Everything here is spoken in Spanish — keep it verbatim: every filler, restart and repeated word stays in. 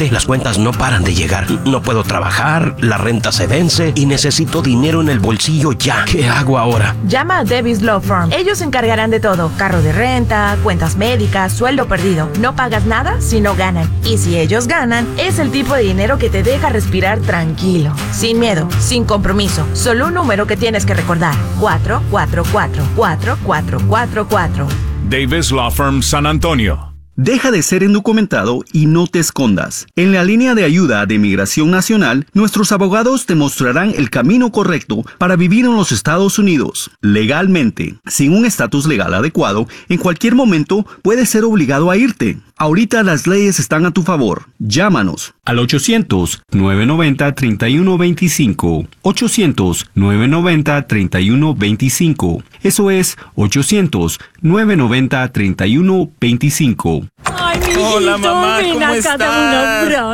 aparte, las cuentas no paran de llegar. No puedo trabajar, la renta se vence y necesito dinero en el bolsillo ya. ¿Qué hago ahora? Llama a Davis Law Firm. Ellos se encargarán de todo. Carro de renta, cuentas médicas, sueldo perdido. No pagas nada si no ganan. Y si ellos ganan, es el tipo de dinero que te deja respirar tranquilo. Sin miedo, sin compromiso. Solo un número que tienes que recordar. cuatro cuatro cuatro, cuatro cuatro cuatro cuatro. Davis Law Firm San Antonio. Deja de ser indocumentado y no te escondas. En la línea de ayuda de Migración Nacional, nuestros abogados te mostrarán el camino correcto para vivir en los Estados Unidos. Legalmente, sin un estatus legal adecuado, en cualquier momento puedes ser obligado a irte. Ahorita las leyes están a tu favor. Llámanos al ochocientos, novecientos noventa, treinta y uno veinticinco. ochocientos, novecientos noventa, treinta y uno veinticinco. Eso es ochocientos, novecientos noventa, treinta y uno veinticinco. Ay, mi Hola, mamá, ven ¿cómo acá, dame un estás? abrazo.